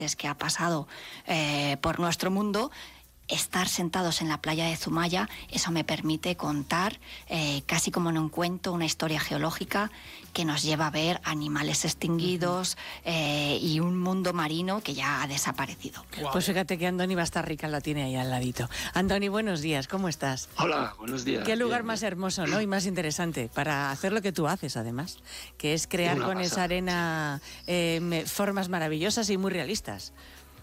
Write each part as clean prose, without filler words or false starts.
que ha pasado por nuestro mundo, estar sentados en la playa de Zumaya, eso me permite contar, casi como en un cuento, una historia geológica que nos lleva a ver animales extinguidos y un mundo marino que ya ha desaparecido. Wow. Pues fíjate que Andoni Bastarrica la tiene ahí al ladito. Andoni, buenos días, ¿cómo estás? Hola, buenos días. Qué lugar más hermoso, ¿no? Y más interesante para hacer lo que tú haces, además, que es crear con esa arena formas maravillosas y muy realistas.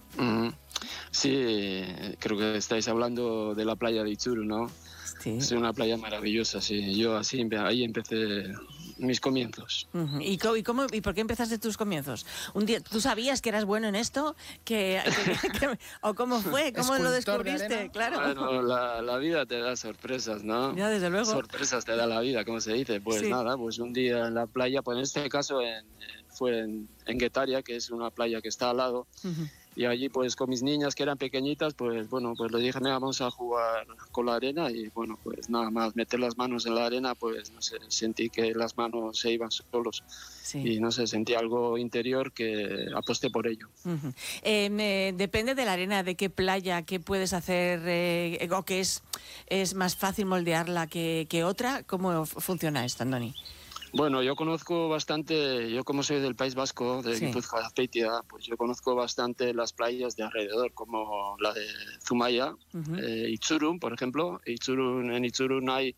Sí, creo que estáis hablando de la playa de Itxuru, ¿no? Sí. Es una playa maravillosa, sí. Yo ahí empecé mis comienzos. ¿Y por qué empezaste tus comienzos? ¿Un día tú sabías que eras bueno en esto? ¿O cómo fue? ¿Cómo lo descubriste? Claro. Bueno, la vida te da sorpresas, ¿no? Ya, desde luego. Sorpresas te da la vida, como se dice. Pues sí. Nada, pues un día en la playa, pues en este caso fue en Guetaria, que es una playa que está al lado. Y allí pues con mis niñas que eran pequeñitas, pues bueno, pues les dije, mira, vamos a jugar con la arena y bueno, pues nada más meter las manos en la arena, pues no sé, sentí que las manos se iban solos. Sí. Y no sé, sentí algo interior que aposté por ello. Depende de la arena, de qué playa, qué puedes hacer, o que es más fácil moldearla que otra. ¿Cómo funciona esto, Andoni? Bueno, yo conozco bastante, yo como soy del País Vasco, de Gipuzkoa, Azpeitia, pues yo conozco bastante las playas de alrededor, como la de Zumaya, Itxurun, por ejemplo. En Itxurun hay,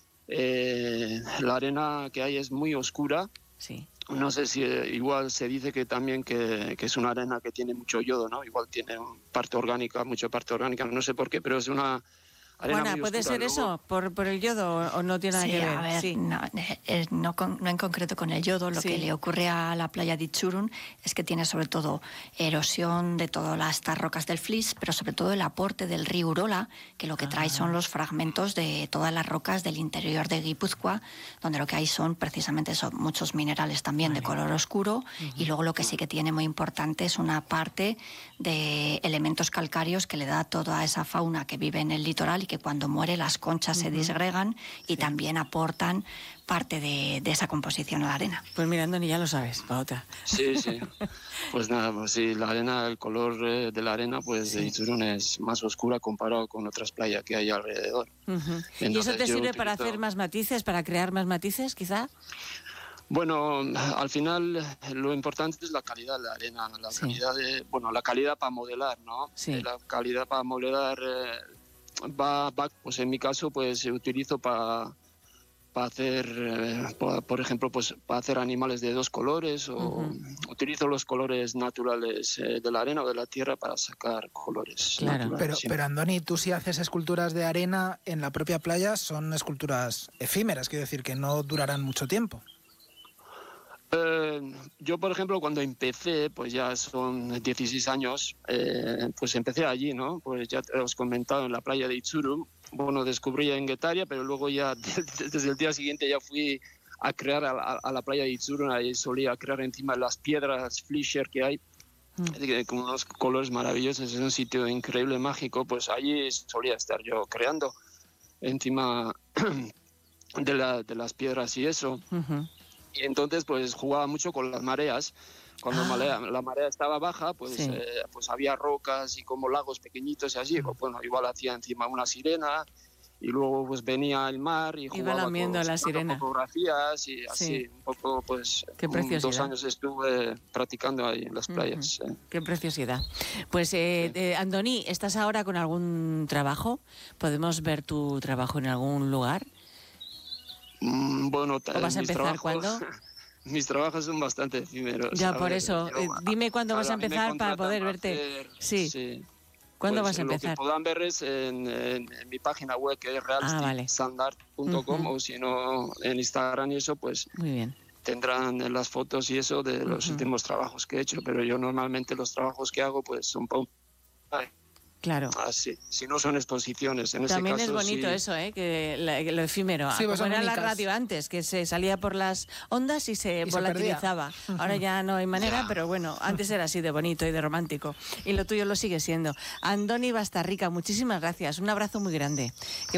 la arena que hay es muy oscura. Sí. No sé si igual se dice que también que es una arena que tiene mucho yodo, ¿no? Igual tiene mucha parte orgánica, no sé por qué, pero es una... Bueno, ¿puede ser eso por el yodo o no tiene nada que ver? A ver, sí. No en concreto con el yodo. Lo que le ocurre a la playa de Itxurun es que tiene sobre todo erosión de todas estas rocas del flis, pero sobre todo el aporte del río Urola, que lo que trae son los fragmentos de todas las rocas del interior de Guipúzcoa, donde lo que hay son precisamente muchos minerales también de color oscuro, y luego lo que sí que tiene muy importante es una parte de elementos calcáreos que le da toda esa fauna que vive en el litoral, que cuando muere las conchas se disgregan y también aportan parte de esa composición a la arena. Pues mira, Andoni, ya lo sabes, Paota. Sí. Pues nada, pues sí, la arena, el color de la arena, pues de Itxurun es más oscura comparado con otras playas que hay alrededor. Entonces, ¿y eso te sirve para hacer más matices, para crear más matices, quizá? Bueno, al final lo importante es la calidad de la arena, la calidad para modelar, ¿no? Sí. La calidad para modelar pues en mi caso pues utilizo para hacer por ejemplo pues para hacer animales de dos colores o utilizo los colores naturales de la arena o de la tierra para sacar colores naturales. Pero Andoni, tú si haces esculturas de arena en la propia playa son esculturas efímeras, quiero decir que no durarán mucho tiempo. Yo, por ejemplo, cuando empecé, pues ya son 16 años, pues empecé allí, ¿no? Pues ya te os he comentado, en la playa de Itxurun. Bueno, descubrí en Guetaria, pero luego ya desde el día siguiente ya fui a crear a la playa de Itxurun. Ahí solía crear encima las piedras Fleischer que hay, con unos colores maravillosos. Es un sitio increíble, mágico. Pues allí solía estar yo creando encima de las piedras y eso. Y entonces pues jugaba mucho con las mareas. Cuando la marea estaba baja, pues había rocas y como lagos pequeñitos y así. Bueno, igual hacía encima una sirena y luego pues venía el mar y jugaba con la sirena. Fotografías y así un poco pues 2 años estuve practicando ahí en las playas. Qué preciosidad. Pues Andoni, ¿estás ahora con algún trabajo? ¿Podemos ver tu trabajo en algún lugar? Bueno, ¿O vas a empezar cuándo? Mis trabajos son bastante efímeros. Ya, por eso. Dime cuándo vas a empezar para poder verte. Sí. ¿Cuándo vas a empezar? Lo que puedan ver es en mi página web, que es realsticstandard.com, o si no, en Instagram y eso, pues muy bien. Tendrán las fotos y eso de los últimos trabajos que he hecho, pero yo normalmente los trabajos que hago pues son Claro. Así, si no son exposiciones. En también ese caso, es bonito eso, que lo efímero. Sí, como era la radio antes, que se salía por las ondas y se volatilizaba. Ahora ya no hay manera, pero bueno, antes era así de bonito y de romántico. Y lo tuyo lo sigue siendo. Andoni Bastarrica, muchísimas gracias. Un abrazo muy grande.